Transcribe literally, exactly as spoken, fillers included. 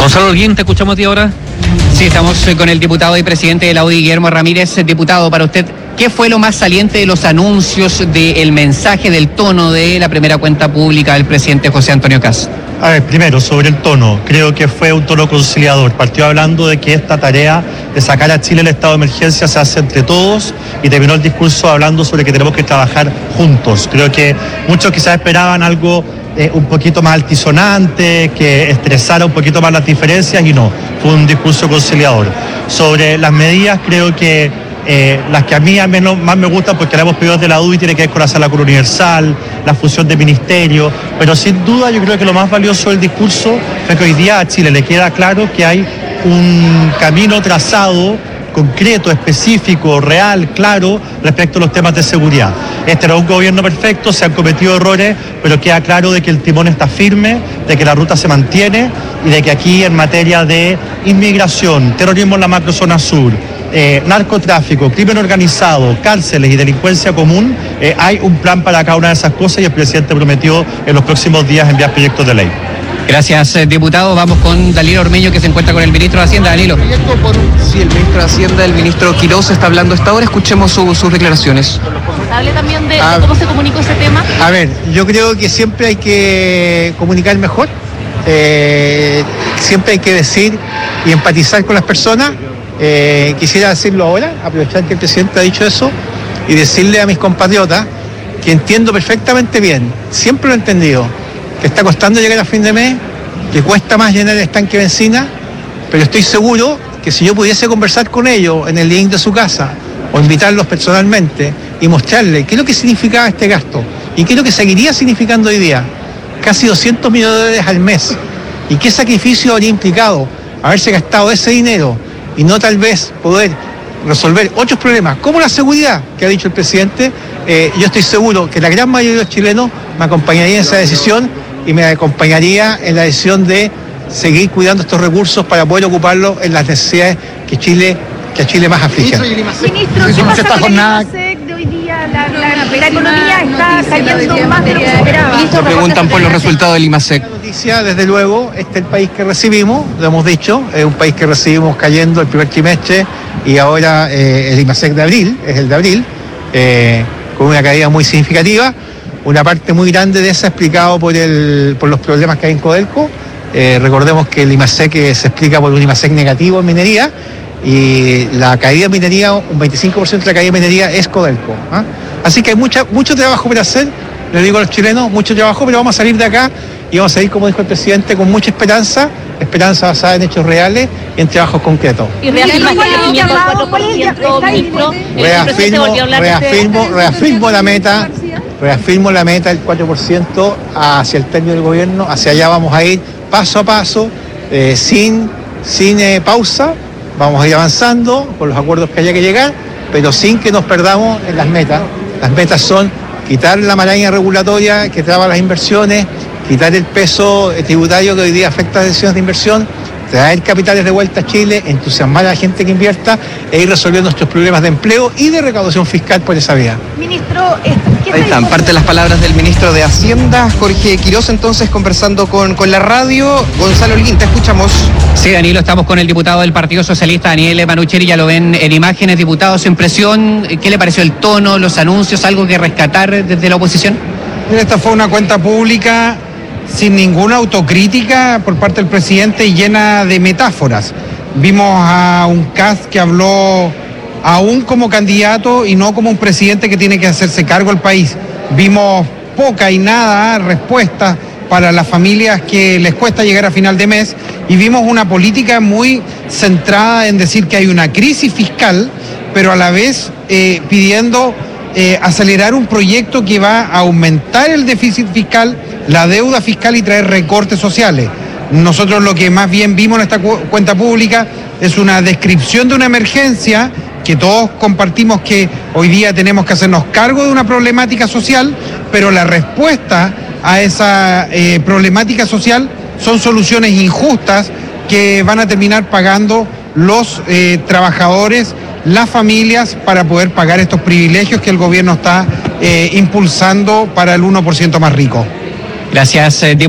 Gonzalo Holguín, te escuchamos a ti ahora. Sí, estamos con el diputado y presidente de la U D I, Guillermo Ramírez. Diputado, para usted, ¿qué fue lo más saliente de los anuncios, del mensaje, del tono de la primera cuenta pública del presidente José Antonio Kast? A ver, primero, sobre el tono, creo que fue un tono conciliador. Partió hablando de que esta tarea de sacar a Chile del estado de emergencia se hace entre todos y terminó el discurso hablando sobre que tenemos que trabajar juntos. Creo que muchos quizás esperaban algo eh, un poquito más altisonante, que estresara un poquito más las diferencias, y no, fue un discurso conciliador. Sobre las medidas, creo que Eh, las que a mí al menos más me gustan, porque la hemos pedido de la U D I, tiene que ver con la sala universal, la fusión de ministerios, pero sin duda yo creo que lo más valioso del discurso es que hoy día a Chile le queda claro que hay un camino trazado, concreto, específico, real, claro, respecto a los temas de seguridad. Este no es un gobierno perfecto, se han cometido errores, pero queda claro de que el timón está firme, de que la ruta se mantiene y de que aquí en materia de inmigración, terrorismo en la macrozona sur, Eh, narcotráfico, crimen organizado, cárceles y delincuencia común, eh, hay un plan para cada una de esas cosas y el presidente prometió en los próximos días enviar proyectos de ley. Gracias, eh, diputado. Vamos con Danilo Ormeño, que se encuentra con el ministro de Hacienda. Danilo. Sí, el ministro de Hacienda, el ministro Quiroz, está hablando hasta ahora. Escuchemos su, sus declaraciones. ¿Hable también de, de cómo se comunicó ese tema? A ver, yo creo que siempre hay que comunicar mejor, eh, siempre hay que decir y empatizar con las personas. Eh, quisiera decirlo ahora, aprovechar que el presidente ha dicho eso y decirle a mis compatriotas que entiendo perfectamente bien, siempre lo he entendido, que está costando llegar a fin de mes, que cuesta más llenar el estanque de benzina, pero estoy seguro que si yo pudiese conversar con ellos en el living de su casa o invitarlos personalmente y mostrarles qué es lo que significaba este gasto y qué es lo que seguiría significando hoy día, casi doscientos millones de dólares al mes, y qué sacrificio habría implicado haberse gastado ese dinero y no tal vez poder resolver otros problemas, como la seguridad que ha dicho el presidente. Eh, yo estoy seguro que la gran mayoría de los chilenos me acompañaría en esa decisión y me acompañaría en la decisión de seguir cuidando estos recursos para poder ocuparlos en las necesidades que Chile, que a Chile más afligen. Ministro, ¿qué pasa con el IMASEC de hoy día? La, la, la economía está cayendo más de lo que se esperaba. Ministro, preguntan por los resultados del IMASEC. Noticia, desde luego, este es el país que recibimos, lo hemos dicho, es un país que recibimos cayendo el primer trimestre y ahora eh, el IMASEC de abril, es el de abril, eh, con una caída muy significativa, una parte muy grande de esa explicado por, el, por los problemas que hay en Codelco. Eh, recordemos que el IMASEC se explica por un IMASEC negativo en minería, y la caída de minería, un veinticinco por ciento de la caída de minería es Codelco. ¿eh? Así que hay mucha, mucho trabajo por hacer, le digo a los chilenos, mucho trabajo, pero vamos a salir de acá y vamos a ir, como dijo el presidente, con mucha esperanza, esperanza basada en hechos reales y en trabajos concretos. ¿Y reafirma el crecimiento del cuatro por ciento, ministro? Reafirmo, reafirmo, reafirmo la meta, reafirmo la meta del cuatro por ciento hacia el término del gobierno, hacia allá vamos a ir paso a paso, eh, sin, sin eh, pausa, vamos a ir avanzando con los acuerdos que haya que llegar, pero sin que nos perdamos en las metas. Las metas son quitar la maraña regulatoria que traba las inversiones, quitar el peso tributario que hoy día afecta a las decisiones de inversión, traer capitales de vuelta a Chile, entusiasmar a la gente que invierta e ir resolviendo nuestros problemas de empleo y de recaudación fiscal por esa vía. Ministro, ¿qué Ahí están, parte de las palabras del ministro de Hacienda, Jorge Quiroz, entonces conversando con, con la radio. Gonzalo Holguín, te escuchamos. Sí, Danilo, estamos con el diputado del Partido Socialista, Daniel Manucheri, ya lo ven en imágenes. Diputado, su impresión, ¿qué le pareció el tono, los anuncios, algo que rescatar desde la oposición? Esta fue una cuenta pública sin ninguna autocrítica por parte del presidente y llena de metáforas. Vimos a un Kast que habló aún como candidato y no como un presidente que tiene que hacerse cargo del país. Vimos poca y nada respuesta para las familias que les cuesta llegar a final de mes, y vimos una política muy centrada en decir que hay una crisis fiscal, pero a la vez eh, pidiendo eh, acelerar un proyecto que va a aumentar el déficit fiscal, la deuda fiscal y traer recortes sociales. Nosotros lo que más bien vimos en esta cu- cuenta pública es una descripción de una emergencia que todos compartimos, que hoy día tenemos que hacernos cargo de una problemática social, pero la respuesta a esa eh, problemática social son soluciones injustas que van a terminar pagando los eh, trabajadores, las familias, para poder pagar estos privilegios que el gobierno está eh, impulsando para el uno por ciento más rico. Gracias, eh,